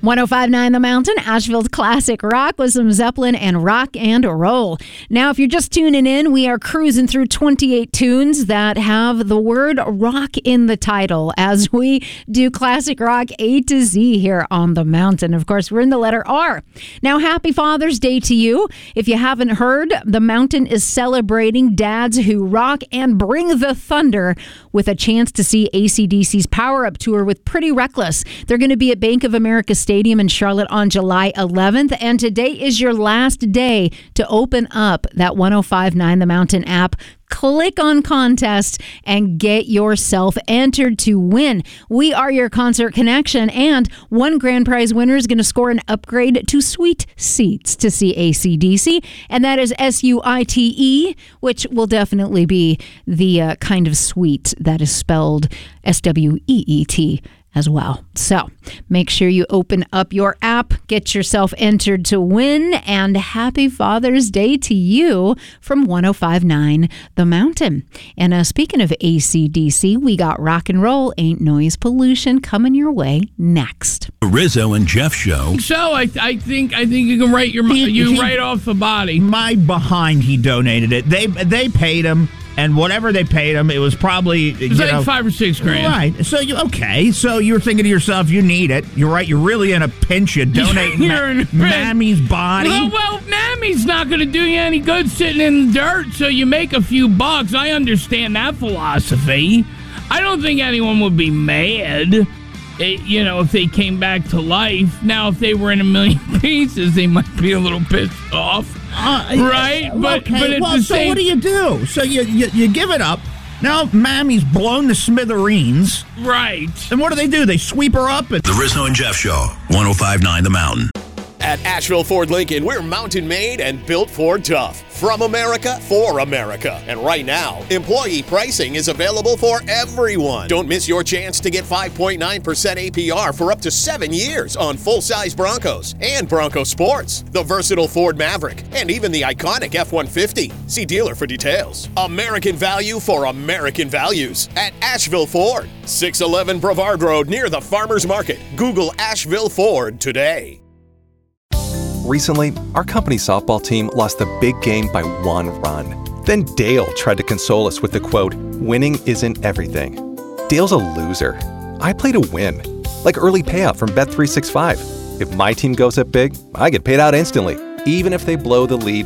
105.9 The Mountain, Asheville's classic rock with some Zeppelin and rock and roll. Now, if you're just tuning in, we are cruising through 28 tunes that have the word rock in the title as we do classic rock A to Z here on The Mountain. Of course, we're in the letter R. Now, happy Father's Day to you. If you haven't heard, The Mountain is celebrating dads who rock and bring the thunder with a chance to see AC/DC's Power Up Tour with Pretty Reckless. They're going to be at Bank of America Stadium in Charlotte on July 11th, and today is your last day to open up that 105.9 The Mountain app. Click on contest and get yourself entered to win. We are your concert connection, and one grand prize winner is going to score an upgrade to suite seats to see AC/DC, and that is SUITE, which will definitely be the kind of suite that is spelled SWEET as well. So make sure you open up your app, get yourself entered to win, and happy Father's Day to you from 105.9 The Mountain. And speaking of AC/DC, we got Rock and Roll Ain't Noise Pollution coming your way next. The Rizzo and Jeff Show. So I think you can write you right off the body. My behind, he donated it. They paid him. And whatever they paid him, it was probably like $5 or $6 grand. Right. So you're thinking to yourself, you need it. You're right. You're really in a pinch. You donate Mammy's body. Well, Mammy's not going to do you any good sitting in the dirt, so you make a few bucks. I understand that philosophy. I don't think anyone would be mad, if they came back to life. Now, if they were in a million pieces, they might be a little pissed off. Right? But what do you do? So you give it up. Now Mammy's blown to smithereens. Right. And what do? They sweep her up. The Rizzo and Jeff Show, 105.9 The Mountain. At Asheville Ford Lincoln, we're mountain made and built Ford tough. From America, for America. And right now, employee pricing is available for everyone. Don't miss your chance to get 5.9% APR for up to 7 years on full-size Broncos and Bronco Sports, the versatile Ford Maverick, and even the iconic F-150. See dealer for details. American value for American values at Asheville Ford, 611 Brevard Road near the Farmers Market. Google Asheville Ford today. Recently, our company softball team lost the big game by 1 run. Then Dale tried to console us with the quote, "Winning isn't everything." Dale's a loser. I play to win, like early payout from Bet365. If my team goes up big, I get paid out instantly, even if they blow the lead